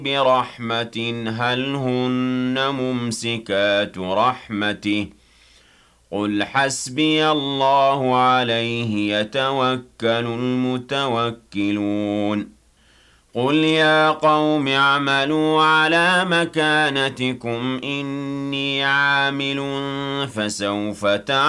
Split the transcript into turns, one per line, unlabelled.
برحمة هل هن ممسكات رحمته قل حسبي الله عليه يتوكل المتوكلون قل يا قوم اعملوا على مكانتكم إني عامل فسوف تعلمون